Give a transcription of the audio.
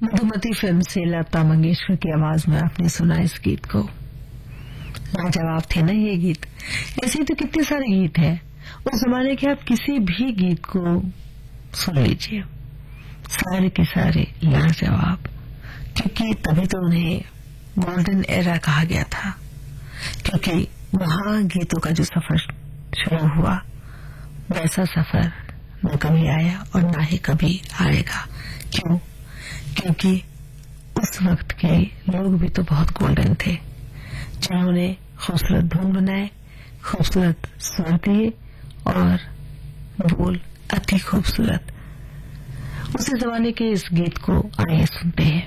Madhumati film से लता मंगेशकर की आवाज में आपने सुना इस गीत को। लाजवाब थे ना ये गीत। ऐसे तो कितने सारे गीत हैं। उस जमाने के आप किसी भी गीत को सुन लीजिए, सारे के सारे लाजवाब, क्योंकि तभी तो उन्हें गोल्डन एरा कहा गया था, क्योंकि वहां गीतों का जो सफर शुरू हुआ वैसा सफर न कभी आया और ना ही कभी आएगा। क्यों? क्योंकि उस वक्त के लोग भी तो बहुत गोल्डन थे, जिन्होंने खूबसूरत धुन बनाए, खूबसूरत स्वर दिए और बोल अति खूबसूरत। उसी जमाने के इस गीत को आइए सुनते हैं।